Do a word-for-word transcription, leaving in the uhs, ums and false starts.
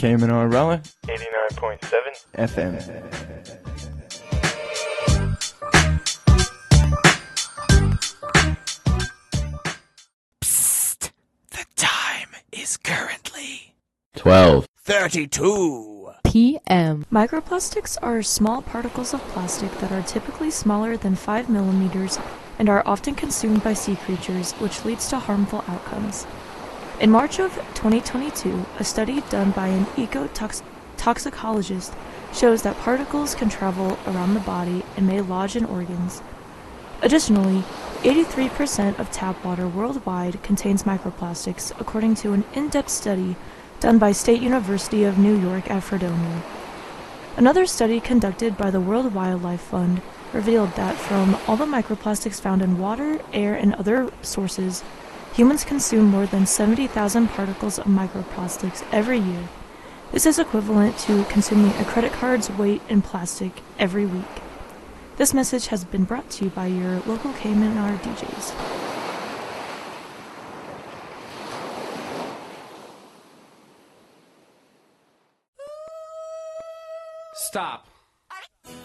Cayman Rella, eighty-nine point seven F M. Psst! The time is currently twelve thirty-two P M. Microplastics are small particles of plastic that are typically smaller than five millimeters and are often consumed by sea creatures, which leads to harmful outcomes. In March of twenty twenty-two, a study done by an eco-toxicologist shows that particles can travel around the body and may lodge in organs. Additionally, eighty-three percent of tap water worldwide contains microplastics, according to an in-depth study done by State University of New York at Fredonia. Another study conducted by the World Wildlife Fund revealed that from all the microplastics found in water, air, and other sources, humans consume more than seventy thousand particles of microplastics every year. This is equivalent to consuming a credit card's weight in plastic every week. This message has been brought to you by your local Cayman R D Js. Stop.